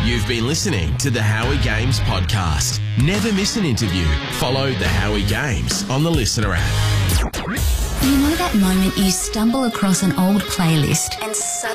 You've been listening to the Howie Games podcast. Never miss an interview. Follow the Howie Games on the Listener app. You know that moment you stumble across an old playlist and suddenly